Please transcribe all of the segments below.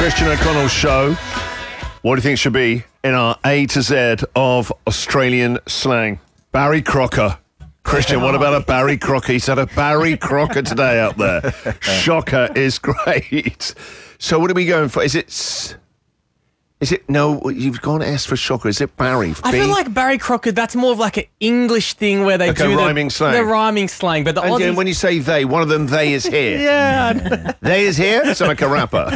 Christian O'Connell Show. What do you think should be in our A to Z of Australian slang? Barry Crocker. Christian, what about a Barry Crocker? He's had a Barry Crocker today up there. Shocker is great. So what are we going for? Is it... No, you've gone S for shocker. Is it Barry? I feel like Barry Crocker, that's more of like an English thing where they do rhyming slang. The rhyming slang. But the and Aussies... when you say they, one of them, they is here. Yeah. They is here? It's like a rapper.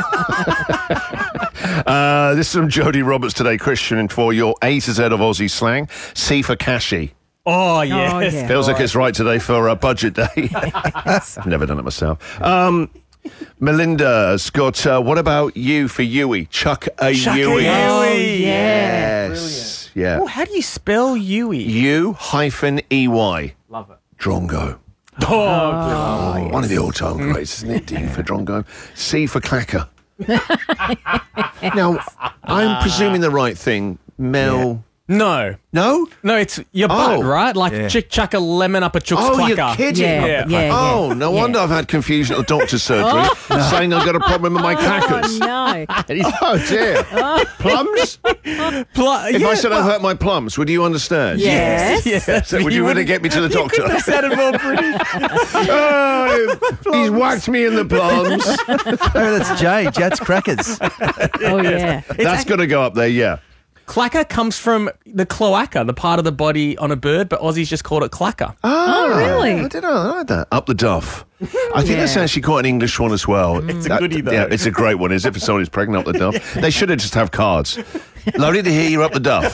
This is from Jodie Roberts today, Christian, for your A to Z of Aussie slang. C for cashy. Oh, yes. Oh, yeah. Feels like it's right today for a budget day. I've never done it myself. Melinda's got, what about you for Yui? Chuck a Yui. Oh, Yes. Yeah. Oh, how do you spell Yui? U-E-Y. Love it. Drongo. Oh, One of the all-time greats, isn't it? D for Drongo. C for clacker. Now, I'm presuming the right thing. Mel... No. No? No, it's your butt, right? Like chuck a lemon up a chook's clacker. You're kidding. Yeah. Oh, no wonder I've had confusion at the doctor's surgery saying I've got a problem with my clackers. No. Oh, dear. Plums? If I said I hurt my plums, would you understand? Yes. So would you really get me to the doctor? You sounded more British. He's whacked me in the plums. Oh, that's Jad's Crackers. Oh, yeah. That's got to go up there, yeah. Clacker comes from the cloaca, the part of the body on a bird, but Aussies just called it clacker. Oh, really? I didn't know. I like that. Up the duff. I think that's actually quite an English one as well. It's a goodie, though. Yeah, it's a great one, is it, for someone who's pregnant up the duff? They should have just have cards. Lovely to hear you're up the duff.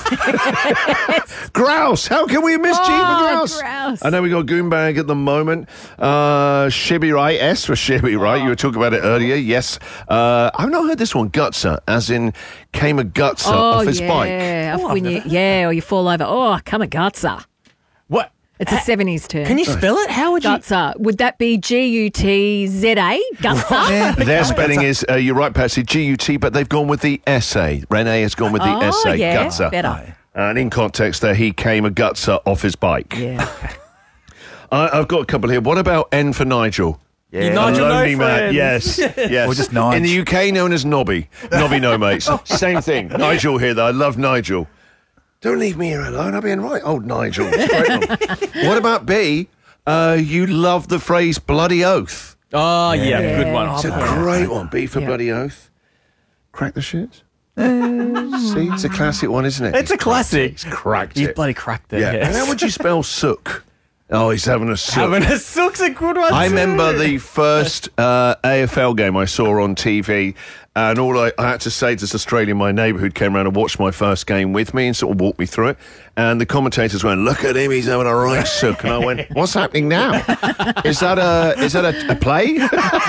Grouse. How can we miss G for grouse? Grouse. I know we got Goombag at the moment. Shibby right. S for Shibby right. You were talking about it earlier. Yes. I've not heard this one. Gutser, as in came a gutser off his bike. Or you fall over. Oh, come a gutser. What? It's a 70s term. Can you spell it? How would you? Gutser. Would that be G-U-T-Z-A? Gutser? Their spelling is, you're right, Patsy, G-U-T, but they've gone with the S-A. Renee has gone with the S-A, Gutser. Better. And in context there, he came a gutser off his bike. Yeah. I've got a couple here. What about N for Nigel? Yeah. Nigel Lonely no man. friends. Yes. Or just Nige. In the UK, known as Nobby. Nobby no mates. Same thing. Nigel here, though. I love Nigel. Don't leave me here alone. I'll be in right. Oh, Nigel. What about B? You love the phrase bloody oath. Oh, yeah. Good one. It's a great one. B for bloody oath. Crack the shit. See, it's a classic one, isn't it? It's a classic. He's cracked He's it. bloody cracked it. Yeah. Yes. And how would you spell sook? Oh, he's having a sook. Having a sook's a good one. I too. remember the first AFL game I saw on TV, and all I had to say to this Australian, my neighbour who'd came around and watched my first game with me and sort of walked me through it, and the commentators went, "Look at him, he's having a right sook," and I went, "What's happening now? Is that a play?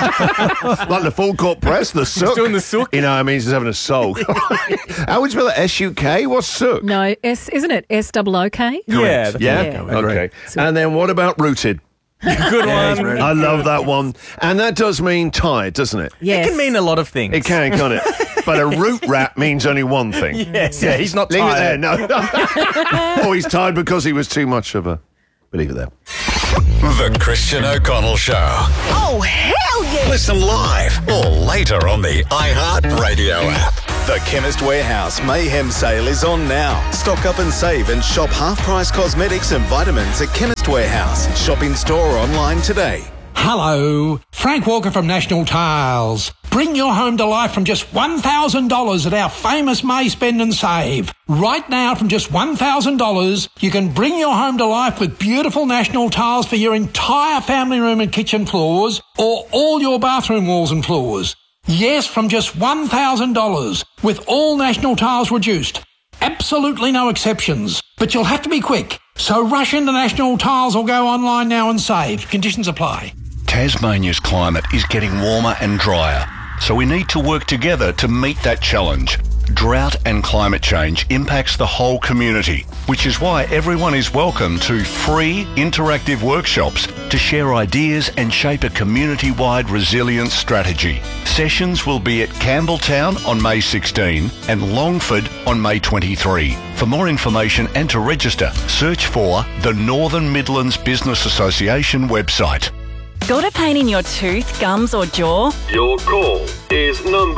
Like the full court press, the sook? He's doing the sook? You know, I mean, he's having a soak. How would you spell it? S-U-K? What's sook? No, isn't it? S-O-O-K? Yeah. Yeah? Yeah. Okay. And then what about rooted? Good one. I love that one. And that does mean tired, doesn't it? Yes. It can mean a lot of things. It can, can't it? But a root rat means only one thing. Yes. Yeah. He's not Leave it tired. there, no. Or he's tired because he was too much of a... But leave it there. The Christian O'Connell Show. Oh, hell yeah! Listen live or later on the iHeartRadio app. The Chemist Warehouse Mayhem Sale is on now. Stock up and save and shop half-price cosmetics and vitamins at Chemist Warehouse. Shop in store or online today. Hello, Frank Walker from National Tiles. Bring your home to life from just $1,000 at our famous May Spend and Save. Right now, from just $1,000, you can bring your home to life with beautiful National Tiles for your entire family room and kitchen floors, or all your bathroom walls and floors. Yes, from just $1,000, with all National Tiles reduced. Absolutely no exceptions. But you'll have to be quick. So rush into National Tiles or go online now and save. Conditions apply. Tasmania's climate is getting warmer and drier, so we need to work together to meet that challenge. Drought and climate change impacts the whole community, which is why everyone is welcome to free interactive workshops to share ideas and shape a community-wide resilience strategy. Sessions will be at Campbelltown on May 16 and Longford on May 23. For more information and to register, search for the Northern Midlands Business Association website. Got a pain in your tooth, gums or jaw? Your call is number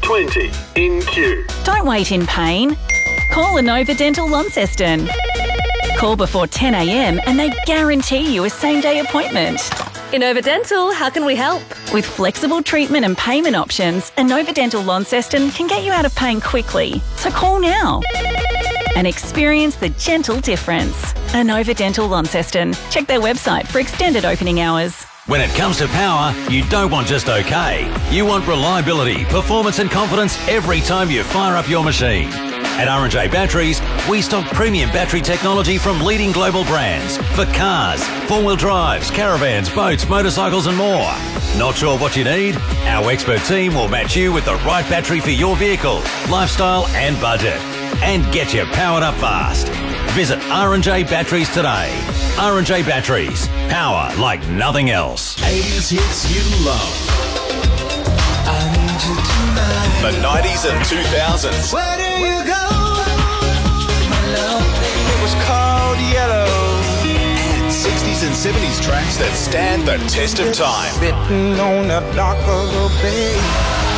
20 in queue. Don't wait in pain. Call Inova Dental Launceston. Call before 10 a.m. and they guarantee you a same-day appointment. Inova Dental, how can we help? With flexible treatment and payment options, Inova Dental Launceston can get you out of pain quickly. So call now and experience the gentle difference. Inova Dental Launceston. Check their website for extended opening hours. When it comes to power, you don't want just okay. You want reliability, performance and confidence every time you fire up your machine. At R&J Batteries, we stock premium battery technology from leading global brands for cars, four-wheel drives, caravans, boats, motorcycles and more. Not sure what you need? Our expert team will match you with the right battery for your vehicle, lifestyle and budget. And get you powered up fast. Visit R&J Batteries today. R&J Batteries. Power like nothing else. 80s hits you love. I need you tonight. The 90s and 2000s. Where do you go? It was called Yellow. And 60s and 70s tracks that stand the test of time. Sitting on a dock of the bay.